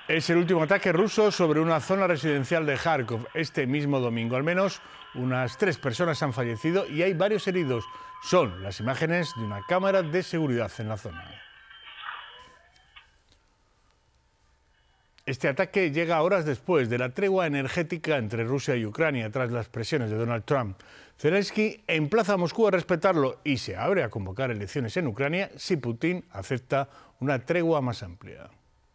Es el último ataque ruso sobre una zona residencial de Kharkov este mismo domingo. Al menos unas 3 personas han fallecido y hay varios heridos. Son las imágenes de una cámara de seguridad en la zona. Este ataque llega horas después de la tregua energética entre Rusia y Ucrania tras las presiones de Donald Trump. Zelensky emplaza a Moscú a respetarlo y se abre a convocar elecciones en Ucrania si Putin acepta una tregua más amplia.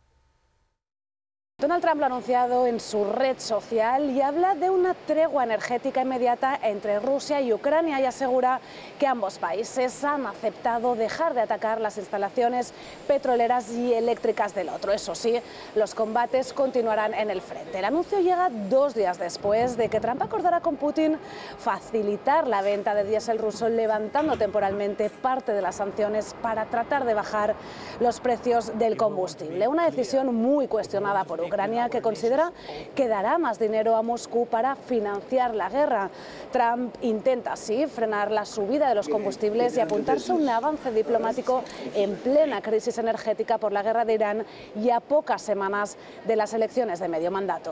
Donald Trump lo ha anunciado en su red social y habla de una tregua energética inmediata entre Rusia y Ucrania y asegura que ambos países han aceptado dejar de atacar las instalaciones petroleras y eléctricas del otro. Eso sí, los combates continuarán en el frente. El anuncio llega 2 días después de que Trump acordara con Putin facilitar la venta de diésel ruso, levantando temporalmente parte de las sanciones para tratar de bajar los precios del combustible. Una decisión muy cuestionada por Ucrania, que considera que dará más dinero a Moscú para financiar la guerra. Trump intenta así frenar la subida de los combustibles y apuntarse a un avance diplomático en plena crisis energética por la guerra de Irán y a pocas semanas de las elecciones de medio mandato.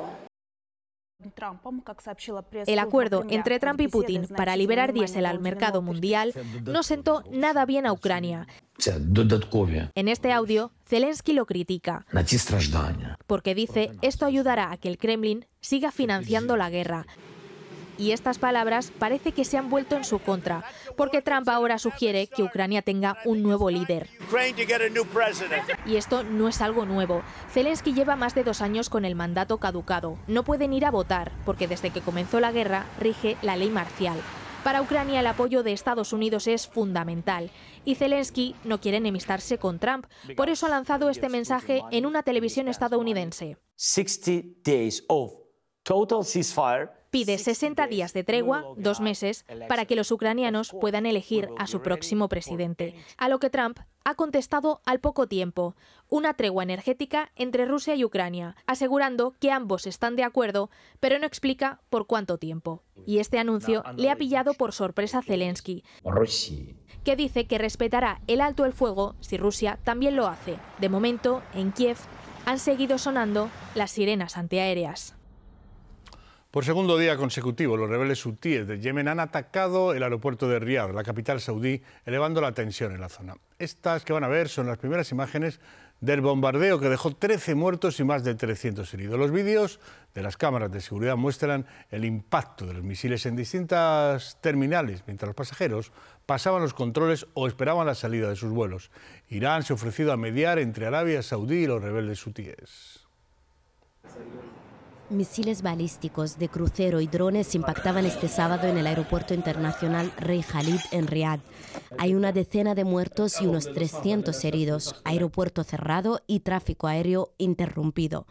El acuerdo entre Trump y Putin para liberar diésel al mercado mundial no sentó nada bien a Ucrania. En este audio, Zelensky lo critica, porque dice esto ayudará a que el Kremlin siga financiando la guerra. Y estas palabras parece que se han vuelto en su contra, porque Trump ahora sugiere que Ucrania tenga un nuevo líder. Y esto no es algo nuevo. Zelensky lleva más de 2 años con el mandato caducado. No pueden ir a votar, porque desde que comenzó la guerra rige la ley marcial. Para Ucrania el apoyo de Estados Unidos es fundamental. Y Zelensky no quiere enemistarse con Trump. Por eso ha lanzado este mensaje en una televisión estadounidense. 60 days of total ceasefire. Pide 60 días de tregua, 2 meses, para que los ucranianos puedan elegir a su próximo presidente. A lo que Trump ha contestado al poco tiempo: una tregua energética entre Rusia y Ucrania, asegurando que ambos están de acuerdo, pero no explica por cuánto tiempo. Y este anuncio le ha pillado por sorpresa a Zelensky, que dice que respetará el alto el fuego si Rusia también lo hace. De momento, en Kiev han seguido sonando las sirenas antiaéreas. Por segundo día consecutivo, los rebeldes hutíes de Yemen han atacado el aeropuerto de Riad, la capital saudí, elevando la tensión en la zona. Estas que van a ver son las primeras imágenes del bombardeo que dejó 13 muertos y más de 300 heridos. Los vídeos de las cámaras de seguridad muestran el impacto de los misiles en distintas terminales, mientras los pasajeros pasaban los controles o esperaban la salida de sus vuelos. Irán se ha ofrecido a mediar entre Arabia Saudí y los rebeldes hutíes. Misiles balísticos de crucero y drones impactaban este sábado en el aeropuerto internacional Rey Khalid en Riad. Hay una decena de muertos y unos 300 heridos, aeropuerto cerrado y tráfico aéreo interrumpido.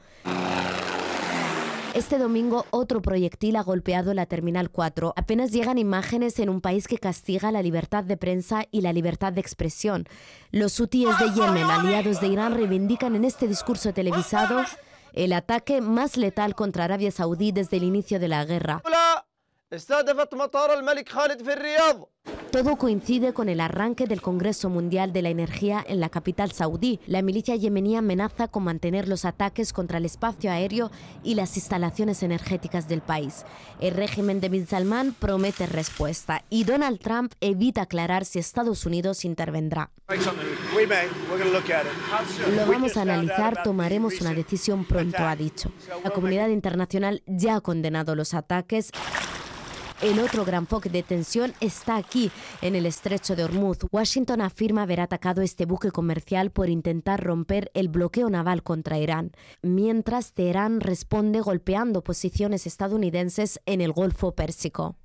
Este domingo otro proyectil ha golpeado la Terminal 4. Apenas llegan imágenes en un país que castiga la libertad de prensa y la libertad de expresión. Los hutíes de Yemen, aliados de Irán, reivindican en este discurso televisado el ataque más letal contra Arabia Saudí desde el inicio de la guerra. Todo coincide con el arranque del Congreso Mundial de la Energía en la capital saudí. La milicia yemení amenaza con mantener los ataques contra el espacio aéreo y las instalaciones energéticas del país. El régimen de Bin Salman promete respuesta y Donald Trump evita aclarar si Estados Unidos intervendrá. Lo vamos a analizar, tomaremos una decisión pronto, ha dicho. La comunidad internacional ya ha condenado los ataques. El otro gran foco de tensión está aquí, en el estrecho de Hormuz. Washington afirma haber atacado este buque comercial por intentar romper el bloqueo naval contra Irán, mientras Teherán responde golpeando posiciones estadounidenses en el Golfo Pérsico.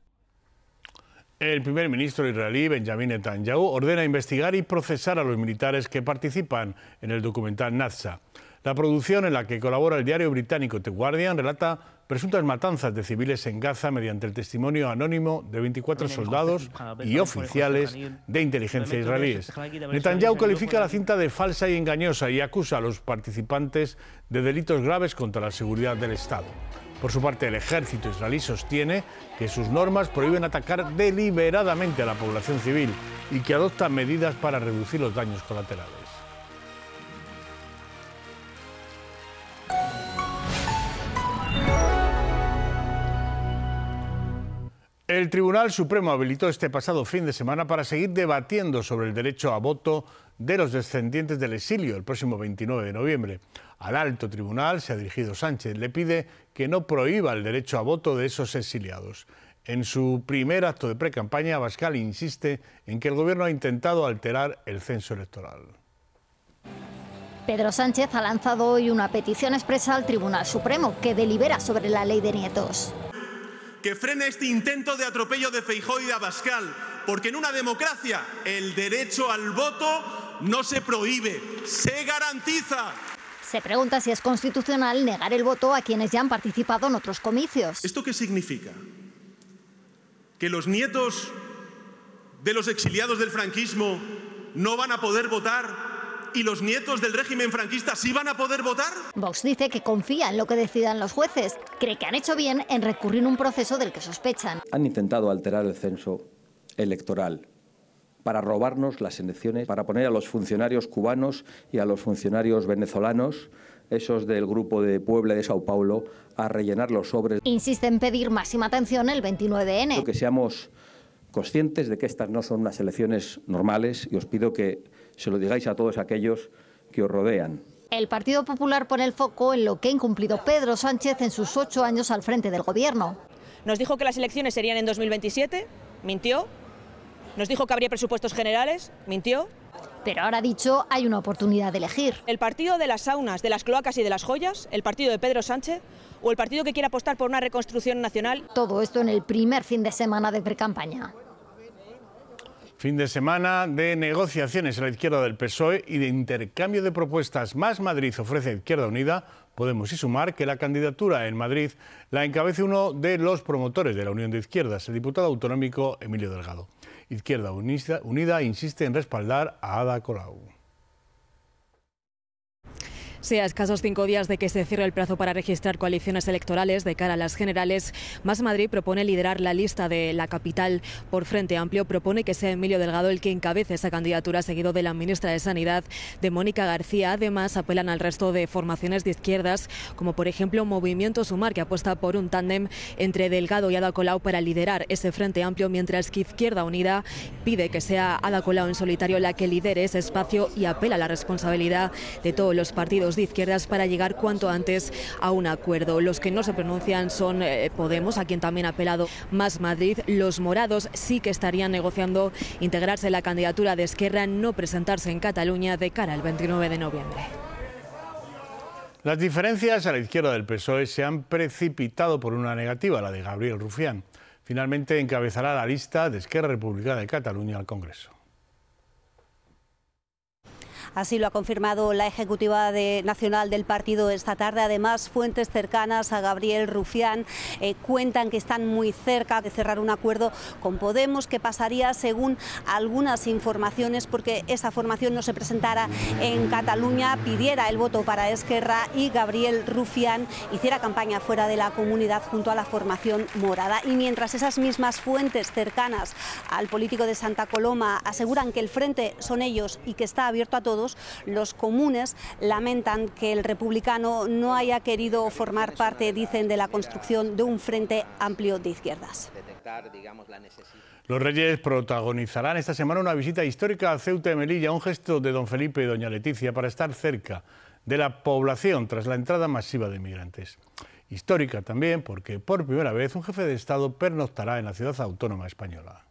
El primer ministro israelí, Benjamin Netanyahu, ordena investigar y procesar a los militares que participan en el documental Naza. La producción, en la que colabora el diario británico The Guardian, relata presuntas matanzas de civiles en Gaza mediante el testimonio anónimo de 24 soldados y oficiales de inteligencia israelíes. Netanyahu califica la cinta de falsa y engañosa y acusa a los participantes de delitos graves contra la seguridad del Estado. Por su parte, el ejército israelí sostiene que sus normas prohíben atacar deliberadamente a la población civil y que adopta medidas para reducir los daños colaterales. El Tribunal Supremo habilitó este pasado fin de semana para seguir debatiendo sobre el derecho a voto de los descendientes del exilio el próximo 29 de noviembre. Al alto tribunal se ha dirigido Sánchez. Le pide que no prohíba el derecho a voto de esos exiliados. En su primer acto de precampaña, Abascal insiste en que el Gobierno ha intentado alterar el censo electoral. Pedro Sánchez ha lanzado hoy una petición expresa al Tribunal Supremo que delibera sobre la ley de nietos. Que frene este intento de atropello de Feijóo y de Abascal, porque en una democracia el derecho al voto no se prohíbe, se garantiza. Se pregunta si es constitucional negar el voto a quienes ya han participado en otros comicios. ¿Esto qué significa? ¿Que los nietos de los exiliados del franquismo no van a poder votar y los nietos del régimen franquista sí van a poder votar? Vox dice que confía en lo que decidan los jueces. Cree que han hecho bien en recurrir a un proceso del que sospechan. Han intentado alterar el censo electoral para robarnos las elecciones, para poner a los funcionarios cubanos y a los funcionarios venezolanos, esos del grupo de Puebla y de Sao Paulo, a rellenar los sobres. Insiste en pedir máxima atención el 29N. Que seamos conscientes de que estas no son unas elecciones normales y os pido que se lo digáis a todos aquellos que os rodean. El Partido Popular pone el foco en lo que ha incumplido Pedro Sánchez en sus 8 años al frente del Gobierno. Nos dijo que las elecciones serían en 2027, mintió. Nos dijo que habría presupuestos generales, mintió. Pero ahora ha dicho, hay una oportunidad de elegir. ¿El partido de las saunas, de las cloacas y de las joyas? ¿El partido de Pedro Sánchez? ¿O el partido que quiere apostar por una reconstrucción nacional? Todo esto en el primer fin de semana de precampaña. Fin de semana de negociaciones a la izquierda del PSOE y de intercambio de propuestas. Más Madrid ofrece a Izquierda Unida, Podemos y Sumar, que la candidatura en Madrid la encabece uno de los promotores de la Unión de Izquierdas, el diputado autonómico Emilio Delgado. Izquierda Unida insiste en respaldar a Ada Colau. Sí, a escasos 5 días de que se cierre el plazo para registrar coaliciones electorales de cara a las generales, Más Madrid propone liderar la lista de la capital por Frente Amplio. Propone que sea Emilio Delgado el que encabece esa candidatura, seguido de la ministra de Sanidad, de Mónica García. Además, apelan al resto de formaciones de izquierdas, como por ejemplo Movimiento Sumar, que apuesta por un tándem entre Delgado y Ada Colau para liderar ese Frente Amplio, mientras que Izquierda Unida pide que sea Ada Colau en solitario la que lidere ese espacio y apela a la responsabilidad de todos los partidos de izquierdas para llegar cuanto antes a un acuerdo. Los que no se pronuncian son Podemos, a quien también ha apelado Más Madrid. Los morados sí que estarían negociando integrarse en la candidatura de Esquerra, no presentarse en Cataluña de cara al 29 de noviembre. Las diferencias a la izquierda del PSOE se han precipitado por una negativa, la de Gabriel Rufián. Finalmente encabezará la lista de Esquerra Republicana de Cataluña al Congreso. Así lo ha confirmado la ejecutiva nacional del partido esta tarde. Además, fuentes cercanas a Gabriel Rufián cuentan que están muy cerca de cerrar un acuerdo con Podemos, que pasaría, según algunas informaciones, porque esa formación no se presentara en Cataluña, pidiera el voto para Esquerra y Gabriel Rufián hiciera campaña fuera de la comunidad junto a la formación morada. Y mientras esas mismas fuentes cercanas al político de Santa Coloma aseguran que el frente son ellos y que está abierto a todos, los comunes lamentan que el republicano no haya querido formar parte, dicen, de la construcción de un frente amplio de izquierdas. Los Reyes protagonizarán esta semana una visita histórica a Ceuta y Melilla, un gesto de don Felipe y doña Leticia para estar cerca de la población tras la entrada masiva de migrantes. Histórica también porque por primera vez un jefe de Estado pernoctará en la ciudad autónoma española.